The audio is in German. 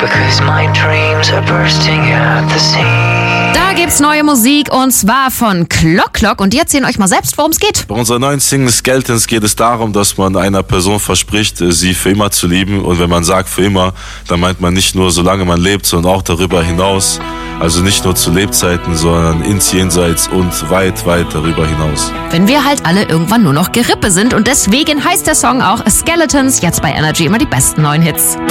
because my dreams are bursting at the seams. Da gibt's neue Musik und zwar von Clock Clock und die erzählen euch mal selbst, worum es geht. Bei unserer neuen Single Skeletons geht es darum, dass man einer Person verspricht, sie für immer zu lieben. Und wenn man sagt für immer, dann meint man nicht nur, solange man lebt, sondern auch darüber hinaus. Also nicht nur zu Lebzeiten, sondern ins Jenseits und weit, weit darüber hinaus. Wenn wir halt alle irgendwann nur noch Gerippe sind und deswegen heißt der Song auch Skeletons, jetzt bei Energy immer die besten neuen Hits.